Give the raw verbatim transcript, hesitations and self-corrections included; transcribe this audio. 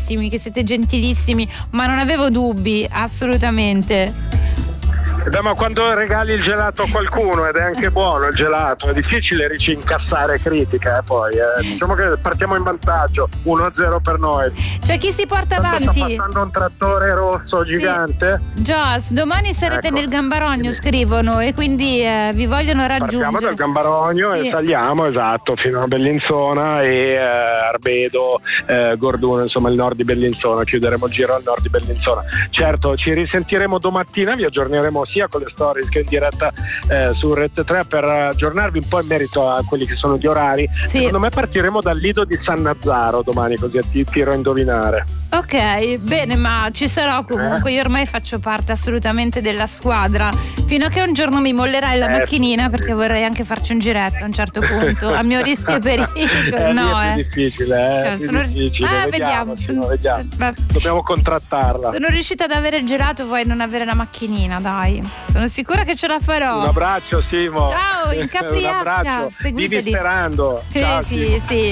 bravissimi, che siete gentilissimi, ma non avevo dubbi, assolutamente. Beh, ma quando regali il gelato a qualcuno, ed è anche buono il gelato, è difficile ricincassare critica, eh, poi eh. Diciamo che partiamo in vantaggio, uno a zero per noi. C'è chi si porta Tanto avanti. sta passando un trattore rosso gigante. Sì. Joss, domani sarete Ecco. nel Gambarogno, scrivono, e quindi eh, vi vogliono raggiungere. Partiamo dal Gambarogno sì. e saliamo, esatto, fino a Bellinzona e eh, Arbedo, eh, Gorduno, insomma il nord di Bellinzona. Chiuderemo il giro al nord di Bellinzona. Certo, ci risentiremo domattina, vi aggiorneremo sia con le stories che in diretta eh, su Rete tre per aggiornarvi un po' in merito a quelli che sono gli orari. Sì. Secondo me partiremo dal Lido di San Nazzaro domani, così ti tiro a indovinare. Ok, bene, ma ci sarò comunque, eh? io ormai faccio parte assolutamente della squadra, fino a che un giorno mi mollerai la Eh, macchinina, sì. perché vorrei anche farci un giretto a un certo punto, a mio rischio e pericolo. eh, No, è eh. più difficile, eh, Cioè, è più sono... difficile. Ah, vediamo, vediamo, Simo, sono... vediamo. Beh, Dobbiamo contrattarla. sono riuscita ad avere il gelato, vuoi non avere la macchinina, dai. Sono sicura che ce la farò. Un abbraccio, Simo. Ciao, in Un Capriasca, abbraccio. seguiteli. Vivi sperando. Sì, Ciao, sì, Simo. sì.